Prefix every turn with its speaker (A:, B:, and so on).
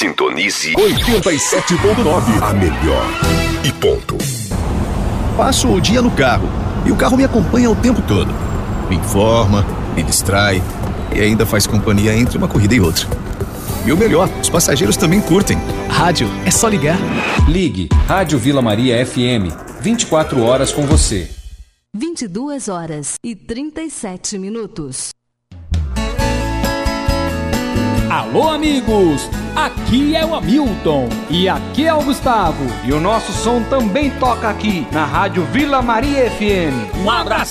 A: Sintonize
B: 87.9, a melhor. E ponto.
C: Passo o dia no carro e o carro me acompanha o tempo todo. Me informa, me distrai e ainda faz companhia entre uma corrida e outra. E o melhor, os passageiros também curtem.
D: Rádio, é só ligar.
E: Ligue Rádio Vila Maria FM, 24 horas com você.
F: 22h37.
G: Alô, amigos! Aqui é o Hamilton e aqui é o Gustavo.
H: E o nosso som também toca aqui na Rádio Vila Maria FM.
G: Um abraço!